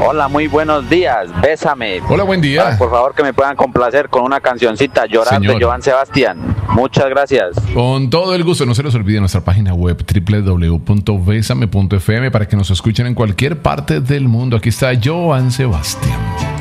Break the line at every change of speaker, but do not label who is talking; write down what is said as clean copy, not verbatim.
Hola, muy buenos días. Bésame.
Hola, buen día.
Por favor, que me puedan complacer con una cancioncita, Llorar,
Señor.
de Joan Sebastián. Muchas gracias.
Con todo el gusto. No se les olvide nuestra página web www.besame.fm para que nos escuchen en cualquier parte del mundo. Aquí está Joan Sebastián.